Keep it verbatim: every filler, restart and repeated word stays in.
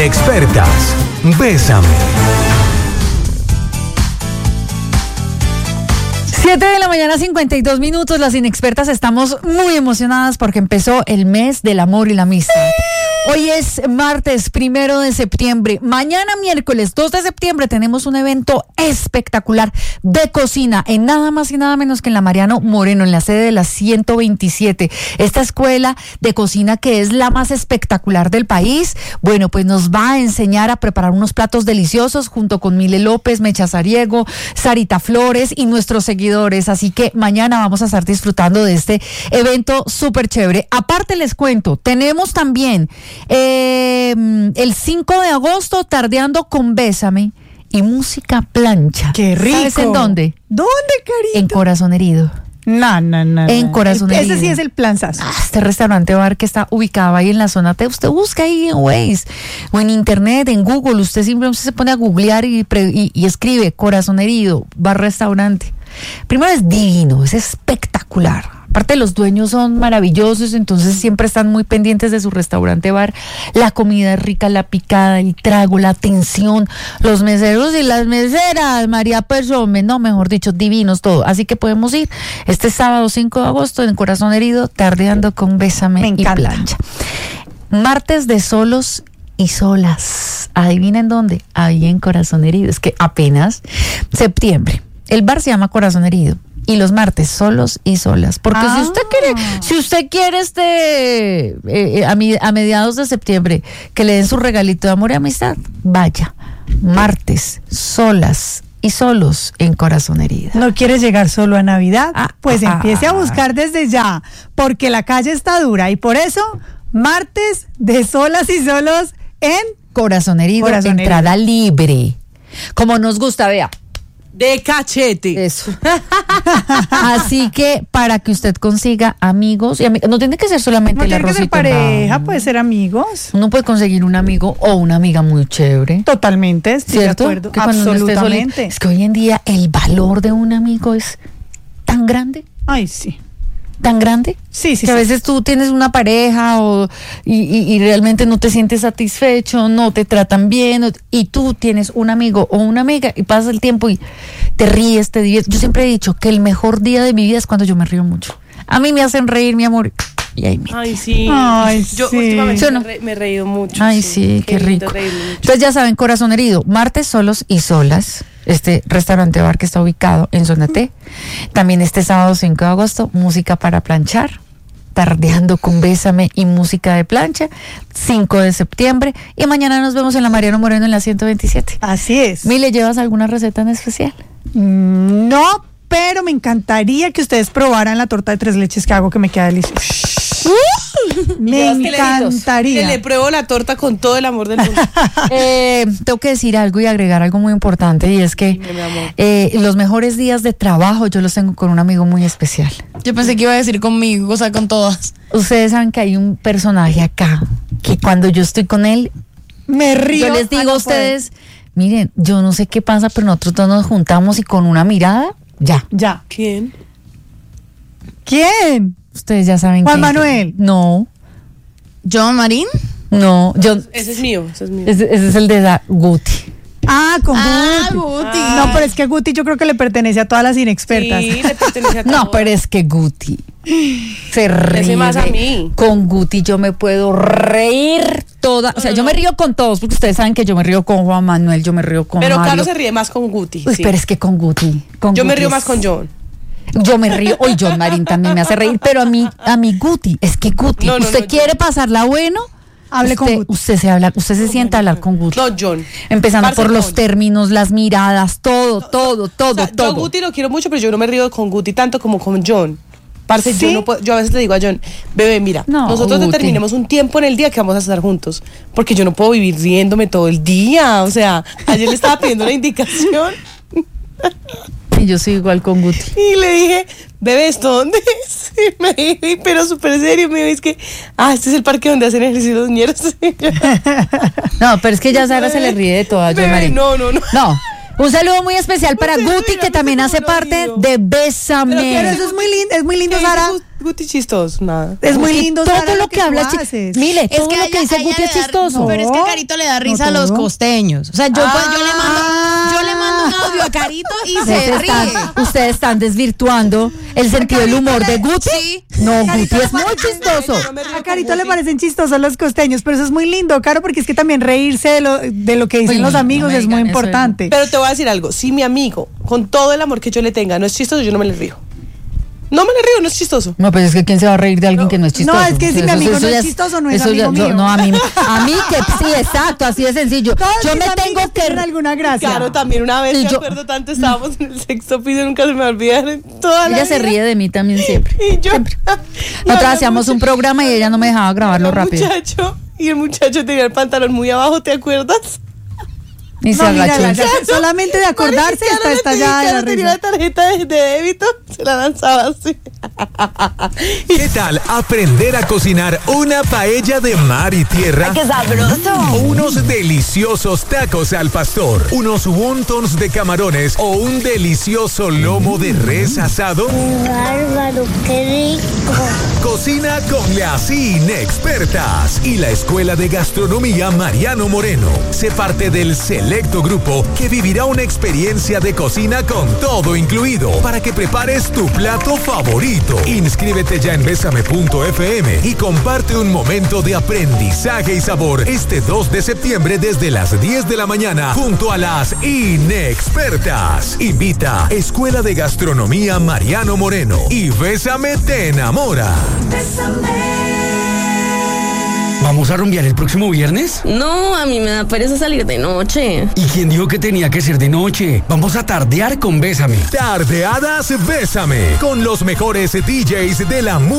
Inexpertas, Bésame. siete de la mañana, cincuenta y dos minutos. Las inexpertas estamos muy emocionadas porque empezó el mes del amor y la amistad. Hoy es martes primero de septiembre. Mañana miércoles dos de septiembre tenemos un evento espectacular de cocina en nada más y nada menos que en la Mariano Moreno, en la sede de la ciento veintisiete. Esta escuela de cocina que es la más espectacular del país. Bueno, pues nos va a enseñar a preparar unos platos deliciosos junto con Mile López, Mecha Sariego, Sarita Flores y nuestros seguidores. Así que mañana vamos a estar disfrutando de este evento súper chévere. Aparte les cuento, tenemos también Eh, el cinco de agosto, Tardeando con Bésame y música plancha. ¡Qué rico! ¿Sabes en dónde? ¿Dónde, carito? En Corazón Herido. No, no, no. En no. Corazón Ese Herido. sí es el planzazo. Ah, este restaurante bar que está ubicado ahí en la zona T. Usted busca ahí en Waze o en internet, en Google. Usted simplemente se pone a googlear y, pre, y, y escribe Corazón Herido, bar restaurante. Primero es divino, es espectacular. Aparte los dueños son maravillosos, entonces siempre están muy pendientes de su restaurante bar. La comida es rica, la picada, el trago, la atención, los meseros y las meseras, María Persome, no, mejor dicho, divinos todo. Así que podemos ir este sábado cinco de agosto en Corazón Herido, Tardeando con Bésame Me y encanta. Plancha. Martes de solos y solas. ¿Adivinen dónde? Ahí en Corazón Herido. Es que apenas septiembre. El bar se llama Corazón Herido. Y los martes, solos y solas. Porque ah. si usted quiere, si usted quiere este eh, a, mi, a mediados de septiembre que le den su regalito de amor y amistad, vaya. Martes, solas y solos en Corazón Herido. ¿No quieres llegar solo a Navidad? Ah, pues ah, empiece ah, a buscar desde ya, porque la calle está dura y por eso, martes de solas y solos en Corazón Herido, Corazón entrada libre. Como nos gusta, vea. De cachete. Eso. Así que para que usted consiga amigos, y ami- no tiene que ser solamente No el tiene que ser arrocito. pareja, no. puede ser amigos. Uno puede conseguir un amigo o una amiga muy chévere. Totalmente, estoy ¿Cierto? de acuerdo. Que cuando uno esté Absolutamente. solito- es que hoy en día el valor de un amigo es tan grande, Ay, sí. tan grande. Sí, sí, que a sí. veces tú tienes una pareja o, y, y, y realmente no te sientes satisfecho, no te tratan bien, o- y tú tienes un amigo o una amiga y pasas el tiempo y te ríes, te diviertes. Yo siempre he dicho que el mejor día de mi vida es cuando yo me río mucho. A mí me hacen reír, mi amor. Y ahí me... Ay, sí. Ay, Yo sí. últimamente ¿Sí o no? me, re- me he reído mucho. Ay, sí, qué, lindo rico. reírme mucho. Entonces ya saben, Corazón Herido, martes solos y solas, este restaurante bar que está ubicado en zona T. También este sábado cinco de agosto, música para planchar, Tardeando con Bésame y música de plancha, cinco de septiembre. Y mañana nos vemos en la Mariano Moreno en la ciento veintisiete. Así es. Mile, ¿llevas alguna receta en especial? Mm, No, pero me encantaría que ustedes probaran la torta de tres leches que hago, que me queda deliciosa. Me llevas qué le dices? Que encantaría. le pruebo la torta con todo el amor del mundo. Eh, tengo que decir algo y agregar algo muy importante, y es que Dime, mi amor. eh, los mejores días de trabajo yo los tengo con un amigo muy especial. Yo pensé que iba a decir conmigo, o sea, con todas. Ustedes saben que hay un personaje acá que cuando yo estoy con él, Me río. yo les Ah, digo no a ustedes, miren, yo no sé qué pasa, pero nosotros todos nos juntamos y con una mirada, ya. puedo. Ya. ¿Quién? ¿Quién? Ustedes ya saben Juan quién. Manuel. No, ¿John Marín? no, yo, Ese es mío, ese es mío. ese, ese es el de da Guti. Ah, con Ah, Guti. Guti. No, pero es que Guti yo creo que le pertenece a todas las inexpertas. Sí, le pertenece a No, todos. pero es que Guti se ríe. más a mí. Con Guti yo me puedo reír toda. O sea, yo me río con todos, porque ustedes saben que yo me río con Juan Manuel, yo me río con Pero Mario. Carlos se ríe más con Guti. Uy, sí. pero es que con Guti. con Yo me Guti río es- más con John. Yo me río. Hoy John Marín también me hace reír, pero a mí, a mí Guti, es que Guti, No, no, usted no, quiere John. pasarla bueno, Hable con usted, Guti. usted se habla, usted se sienta a hablar con Guti. No, John. Empezando Parce, por no. los términos, las miradas, todo, todo, todo, O sea, todo. yo a Guti lo quiero mucho, pero yo no me río con Guti tanto como con John. Parce, ¿Sí? yo, no puedo- yo a veces le digo a John, bebé, mira, No, nosotros Guti. determinemos un tiempo en el día que vamos a estar juntos, porque yo no puedo vivir riéndome todo el día. O sea, ayer le estaba pidiendo una indicación Y yo soy igual con Guti. y le dije, bebé, ¿esto dónde es? Y me dijo, pero súper serio, me dijo, es que, ah, este es el parque donde hacen ejercicio los ñeros. No, pero es que ya Sara se le ríe de todo a John Bebé, Marín. no, no, no. No. Un saludo muy especial para se Guti, ríe, que no también sé hace cómo lo parte digo. de Bésame. Pero eso es muy lindo, es muy lindo, ¿Qué Sara. dice Gus- Guti chistoso, nada. Es muy Guti, lindo todo Sara, lo que tú habla, chi- haces. Mire, Es todo que lo a que ella- dice a ella Guti le es da- chistoso. Pero es que No, a Carito le da risa no a los todo. costeños. O sea, yo, pues, yo le mando, Ah. yo le mando un audio a Carito y Ustedes se ríe. están, ustedes están desvirtuando el sentido del humor de Guti. Sí. No, Guti Carito es muy chistoso. No me río A con Carito le Guti. parecen chistosos los costeños, pero eso es muy lindo, Caro, porque es que también reírse de lo, de lo que dicen Uy, los no amigos me es muy digan eso, importante. Pero te voy a decir algo. Si mi amigo, con todo el amor que yo le tenga, no es chistoso, yo no me le río. No me le río, no es chistoso. No, pues es que ¿quién se va a reír de alguien que no es chistoso? No, es que si mi Eso- amigo eso no es ya chistoso, no es eso ya- amigo yo- mío. No, a mí, a mí que sí, exacto, así de sencillo. Todos Yo mis me amigos tengo que... tienen alguna gracia. Claro, también una vez, Y me yo- acuerdo tanto, estábamos en el sexto piso, nunca se me va a olvidar en toda la Ella se vida. ríe de mí también siempre. Y yo. Nosotras hacíamos un programa y ella no me dejaba grabarlo rápido. Muchacho, y el muchacho tenía el pantalón muy abajo, ¿te acuerdas? Y se No, mira, agachó. ya- ya- solamente de acordarse está estallada de la tenía risa. la tarjeta de, de débito, se la lanzaba así. ¿Qué tal aprender a cocinar una paella de mar y tierra? ¡Qué sabroso! O unos deliciosos tacos al pastor, unos wontons de camarones o un delicioso lomo de res asado. ¡Bárbaro, qué rico! Cocina con las inexpertas y la Escuela de Gastronomía Mariano Moreno. Sé parte del selecto grupo que vivirá una experiencia de cocina con todo incluido para que prepares tu plato favorito. Inscríbete ya en besame punto f m y comparte un momento de aprendizaje y sabor este dos de septiembre desde las diez de la mañana junto a las inexpertas. Invita Escuela de Gastronomía Mariano Moreno y Bésame te enamora. ¿Vamos a rumbear el próximo viernes? No, a mí me da pereza salir de noche. ¿Y quién dijo que tenía que ser de noche? Vamos a tardear con Bésame. Tardeadas Bésame con los mejores D Js de la música.